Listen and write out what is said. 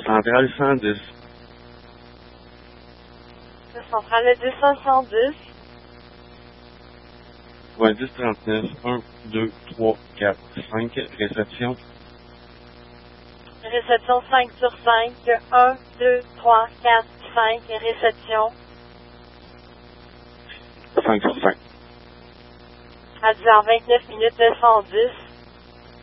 Centrale 110. Centrale 210. Ouais, 1039, 1, 2, 3, 4, 5, réception. Réception 5 sur 5, 1, 2, 3, 4, 5, réception. 5 sur 5. À 10h29 minutes 110.